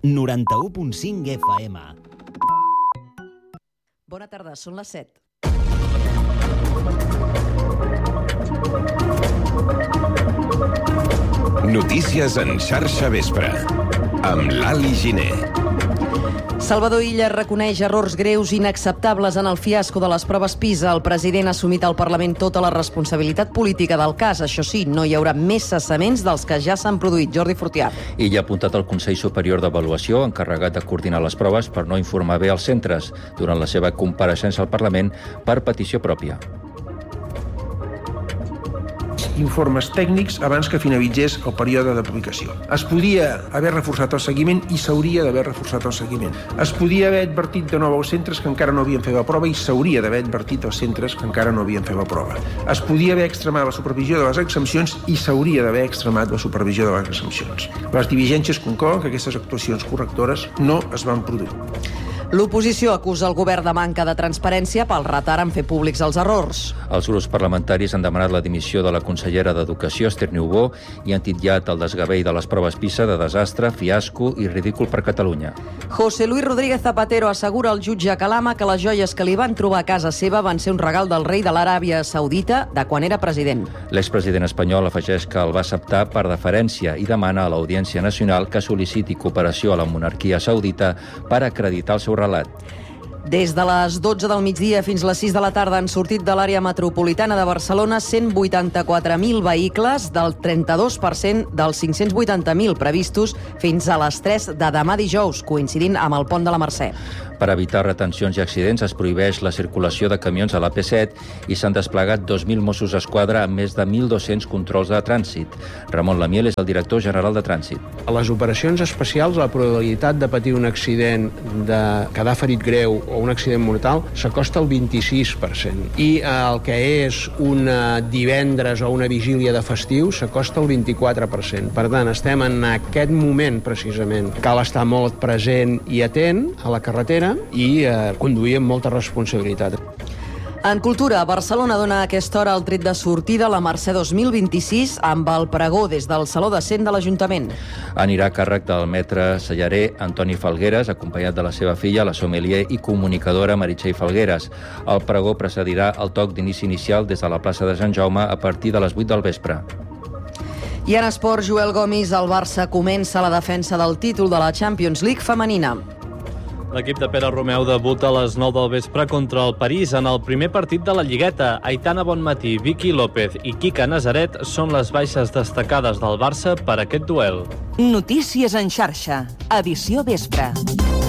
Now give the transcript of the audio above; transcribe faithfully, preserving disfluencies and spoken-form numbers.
noranta-u punt cinc F M. Bona tarda, són les set. Notícies en xarxa vespre, amb l'Ali Giner. Salvador Illa reconeix errors greus inacceptables en el fiasco de les proves PISA. El president ha assumit al Parlament tota la responsabilitat política del cas. Això sí, no hi haurà més cessaments dels que ja s'han produït. Jordi Fortià. Illa ha apuntat al Consell Superior d'Avaluació, encarregat de coordinar les proves per no informar bé els centres, durant la seva compareixença al Parlament per petició pròpia. Informes tècnics abans que finalitzés el període de publicació. Es podia haver reforçat el seguiment i s'hauria d'haver reforçat el seguiment. Es podia haver advertit de nou als centres que encara no havien fet la prova i s'hauria d'haver advertit als centres que encara no havien fet la prova. Es podia haver extremat la supervisió de les exempcions i s'hauria d'haver extremat la supervisió de les exempcions. Les diligències conclouen que aquestes actuacions correctores no es van produir. L'oposició acusa el govern de manca de transparència pel retard en fer públics els errors. Els grups parlamentaris han demanat la dimissió de la consellera d'Educació, Esther Niubó, i han titllat el desgavell de les proves PISA de desastre, fiasco i ridícul per Catalunya. José Luis Rodríguez Zapatero assegura al jutge Calama que les joies que li van trobar a casa seva van ser un regal del rei de l'Aràbia Saudita de quan era president. L'expresident espanyol afegeix que el va acceptar per deferència i demana a l'Audiència Nacional que sol·liciti cooperació a la monarquia saudita per acreditar el seu relat. Des de les dotze del migdia fins les sis de la tarda han sortit de l'àrea metropolitana de Barcelona cent vuitanta-quatre mil vehicles, del trenta-dos per cent dels cinc-cents vuitanta mil previstos fins a les tres de demà dijous, coincidint amb el pont de la Mercè. Per evitar retencions i accidents es prohibeix la circulació de camions a l'A P set i s'han desplegat dos mil Mossos d'Esquadra amb més de mil dos-cents controls de trànsit. Ramon Lamiel és el director general de Trànsit. A les operacions especials, la probabilitat de patir un accident, de quedar ferit greu o un accident mortal s'acosta al vint-i-sis per cent. I el que és un divendres o una vigília de festiu s'acosta al vint-i-quatre per cent. Per tant, estem en aquest moment, precisament. Cal estar molt present i atent a la carretera i eh, conduir amb molta responsabilitat. En cultura, Barcelona dona a aquesta hora el tret de sortida a la Mercè dos mil vint-i-sis amb el pregó des del Saló de Cent de l'Ajuntament. Anirà a càrrec del mestre cellarer Antoni Falgueres, acompanyat de la seva filla, la sommelier i comunicadora Meritxell Falgueres. El pregó precedirà el toc d'inici inicial des de la plaça de Sant Jaume a partir de les vuit del vespre. I en esport, Joel Gomis, el Barça comença la defensa del títol de la Champions League femenina. L'equip de Pere Romeu debuta a les nou del vespre contra el París en el primer partit de la Lligueta. Aitana Bonmatí, Vicky López i Quica Nazaret són les baixes destacades del Barça per aquest duel. Notícies en xarxa, edició vespre.